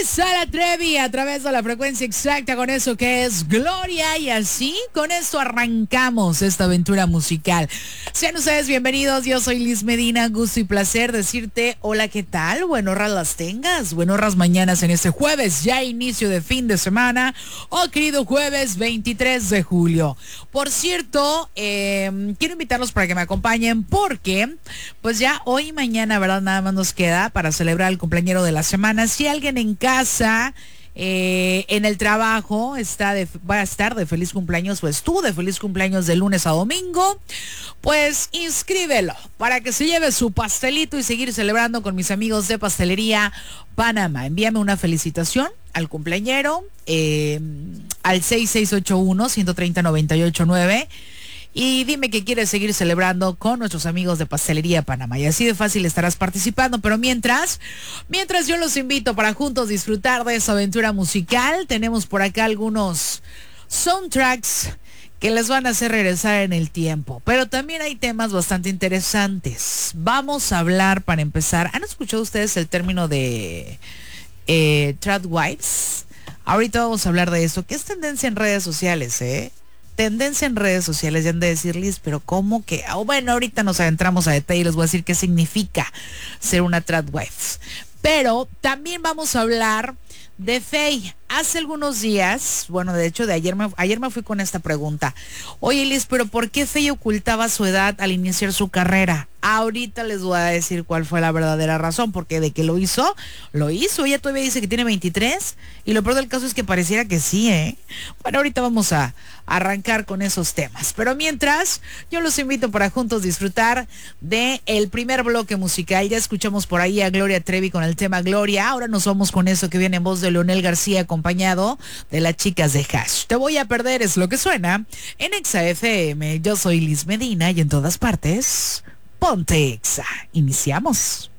Sara Trevi a través de la frecuencia exacta con eso que es Gloria, y así con esto arrancamos esta aventura musical. Sean ustedes bienvenidos, yo soy Liz Medina, gusto y placer decirte hola, ¿qué tal? Buenas las tengas, buenas mañanas en este jueves, ya inicio de fin de semana, querido jueves 23 de julio. Por cierto, quiero invitarlos para que me acompañen porque pues ya hoy y mañana, ¿verdad? Nada más nos queda para celebrar el cumpleañero de la semana. Si alguien en casa, en el trabajo, va a estar de feliz cumpleaños, pues tú de feliz cumpleaños de lunes a domingo, pues inscríbelo para que se lleve su pastelito y seguir celebrando con mis amigos de Pastelería Panamá. Envíame una felicitación al cumpleañero al 6681-130-989 y dime que quieres seguir celebrando con nuestros amigos de Pastelería Panamá. Y así de fácil estarás participando. Pero mientras yo los invito para juntos disfrutar de esa aventura musical, tenemos por acá algunos soundtracks que les van a hacer regresar en el tiempo. Pero también hay temas bastante interesantes. Vamos a hablar, para empezar, ¿han escuchado ustedes el término de Tradwives? Ahorita vamos a hablar de eso, que es tendencia en redes sociales, tendencia en redes sociales. Ya han de decirles, pero ¿cómo que? Bueno, ahorita nos adentramos a detalle y les voy a decir qué significa ser una tradwife. Pero también vamos a hablar de Faye. Hace algunos días, bueno, de hecho ayer me fui con esta pregunta. Oye, Liz, pero ¿por qué Faye ocultaba su edad al iniciar su carrera? Ahorita les voy a decir cuál fue la verdadera razón, porque de que lo hizo. Ella todavía dice que tiene 23 y lo peor del caso es que pareciera que sí, Bueno, ahorita vamos a arrancar con esos temas. Pero mientras, yo los invito para juntos disfrutar de el primer bloque musical. Ya escuchamos por ahí a Gloria Trevi con el tema Gloria. Ahora nos vamos con eso que viene en voz de Leonel García, acompañado de las chicas de Hash. Te voy a perder, es lo que suena en Exa FM. Yo soy Liz Medina y en todas partes, ponte Exa. Iniciamos.